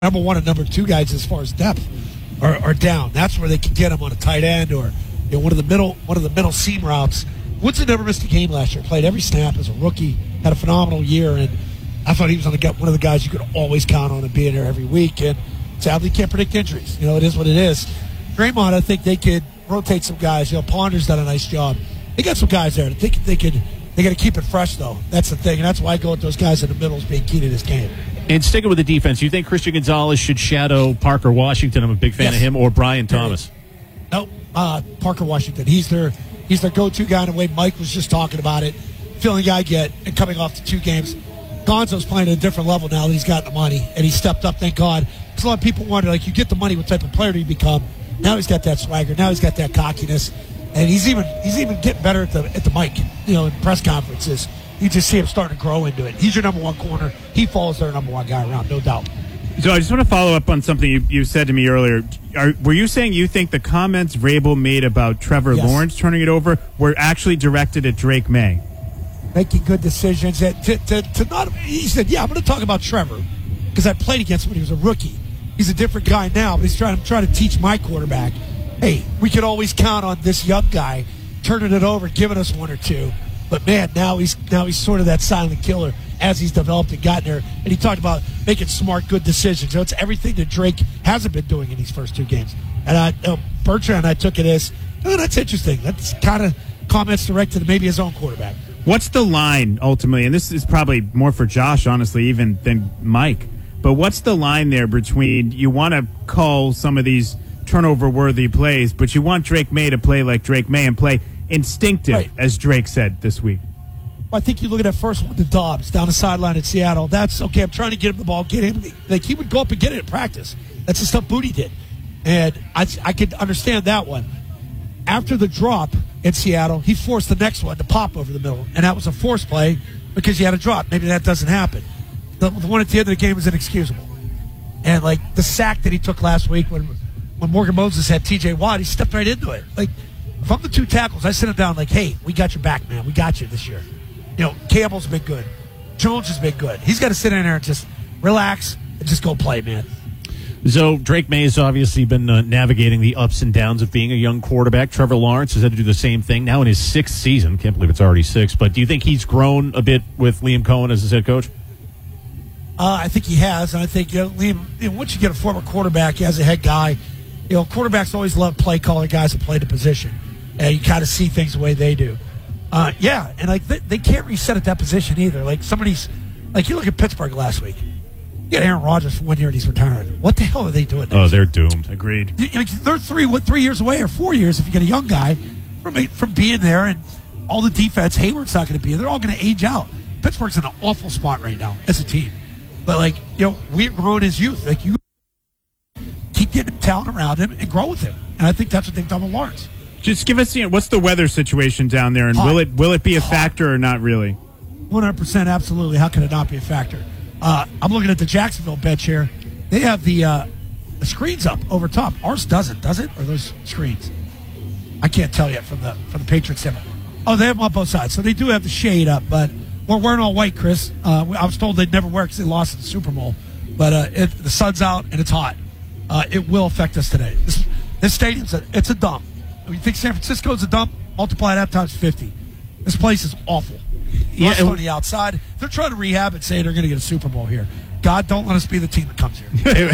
number one and number two guys as far as depth are down. That's where they can get them on a tight end or one of the middle seam routes. Woodson never missed a game last year. Played every snap as a rookie. Had a phenomenal year, and I thought he was one of the guys you could always count on and being there every week. And sadly, you can't predict injuries. It is what it is. Draymond, I think they could rotate some guys. Ponder's done a nice job. They got some guys there. I think they got to keep it fresh, though. That's the thing, and that's why I go with those guys in the middle as being key to this game. And sticking with the defense, you think Christian Gonzalez should shadow Parker Washington? I'm a big fan of him, or Brian Thomas. Nope, Parker Washington. He's their go-to guy in the way Mike was just talking about it. Feeling I get, and coming off the 2 games, Gonzo's playing at a different level now that he's got the money, and he stepped up, thank God. Because a lot of people wonder, you get the money, what type of player do you become? Now he's got that swagger. Now he's got that cockiness, and he's even getting better at the mic. In press conferences, you just see him starting to grow into it. He's your number one corner. He follows their number one guy around, no doubt. So I just want to follow up on something you said to me earlier. Were you saying you think the comments Vrabel made about Trevor Lawrence turning it over were actually directed at Drake May? Making good decisions. He said, I'm going to talk about Trevor because I played against him when he was a rookie. He's a different guy now, but he's trying to teach my quarterback, hey, we could always count on this young guy turning it over, giving us one or two. But man, now he's sort of that silent killer as he's developed and gotten there. And he talked about making smart, good decisions. It's everything that Drake hasn't been doing in these first 2 games. And Bertrand, I took it as, that's interesting. That's kind of comments directed to maybe his own quarterback. What's the line ultimately? And this is probably more for Josh, honestly, even than Mike. But what's the line there between you want to call some of these turnover-worthy plays, but you want Drake May to play like Drake May and play instinctive, as Drake said this week? Well, I think you look at that first one, the Dobbs, down the sideline in Seattle. That's, okay, I'm trying to get him the ball, get him. He would go up and get it in practice. That's the stuff Booty did. And I could understand that one. After the drop in Seattle, he forced the next one to pop over the middle, and that was a forced play because he had a drop. Maybe that doesn't happen. The one at the end of the game was inexcusable. And, the sack that he took last week when Morgan Moses had T.J. Watt, he stepped right into it. From the 2 tackles, I sit him down hey, we got your back, man. We got you this year. Campbell's been good. Jones has been good. He's got to sit in there and just relax and just go play, man. So Drake May has obviously been navigating the ups and downs of being a young quarterback. Trevor Lawrence has had to do the same thing now in his 6th season. Can't believe it's already 6. But do you think he's grown a bit with Liam Cohen as his head coach? I think he has, and I think Liam. Once you get a former quarterback as a head guy, quarterbacks always love play calling guys that play the position, and you kind of see things the way they do. And they can't reset at that position either. Somebody's you look at Pittsburgh last week. You got Aaron Rodgers for 1 year and he's retiring. What the hell are they doing? Oh, they're doomed. Agreed. They're 3 years away or 4 years if you get a young guy from being there, and all the defense. Hayward's not going to be there. They're all going to age out. Pittsburgh's in an awful spot right now as a team. But we've grown his youth. You keep getting talent around him and grow with him, and I think that's what they've done with Lawrence. Just give us, what's the weather situation down there, and will it be a factor or not really? 100%, absolutely. How can it not be a factor? I'm looking at the Jacksonville bench here. They have the screens up over top. Ours doesn't, does it? Or those screens? I can't tell yet from the Patriots. Oh, they have them on both sides, so they do have the shade up. But we're wearing all white, Chris. I was told they'd never wear it because they lost in the Super Bowl. But the sun's out and it's hot. It will affect us today. This stadium's it's a dump. You think San Francisco's a dump? Multiply that times 50. This place is awful. Rust on the outside. They're trying to rehab it, saying they're going to get a Super Bowl here. God, don't let us be the team that comes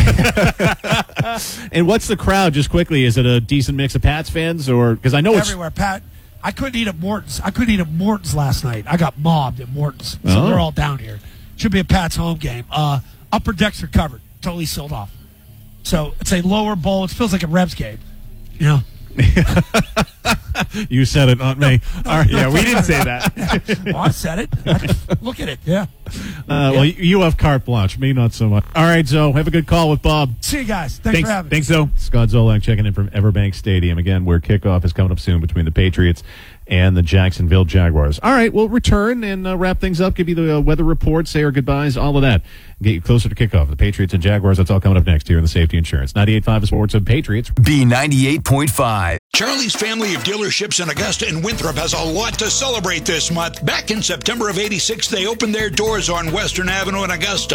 here. And what's the crowd, just quickly? Is it a decent mix of Pats fans? Or because I know everywhere. Pat, I couldn't eat at Morton's. Morton's last night. I got mobbed at Morton's. So they're all down here. Should be a Pats home game. Upper decks are covered. Totally sealed off. So it's a lower bowl. It feels like a Rebs game. You said it, not me. All right, we didn't say that. Well, I said it. Look at it. Yeah. Well, you have carte blanche. Me, not so much. All right, Zoe. Have a good call with Bob. See you guys. Thanks for having me. Thanks, Zoe. Scott Zolak checking in from Everbank Stadium again, where kickoff is coming up soon between the Patriots and the Jacksonville Jaguars. All right, we'll return and wrap things up, give you the weather report, say our goodbyes, all of that. Get you closer to kickoff. The Patriots and Jaguars, that's all coming up next here in the Safety Insurance. 98.5 Sports of Patriots. B98.5. Charlie's family of dealerships in Augusta and Winthrop has a lot to celebrate this month. Back in September of '86, they opened their doors on Western Avenue in Augusta.